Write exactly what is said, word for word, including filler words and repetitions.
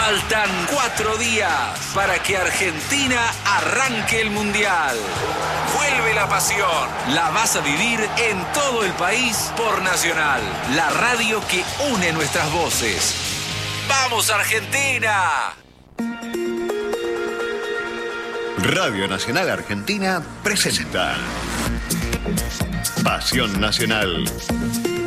Faltan cuatro días para que Argentina arranque el Mundial. Vuelve la pasión. La vas a vivir en todo el país por Nacional, la radio que une nuestras voces. ¡Vamos, Argentina! Radio Nacional Argentina presenta Pasión Nacional.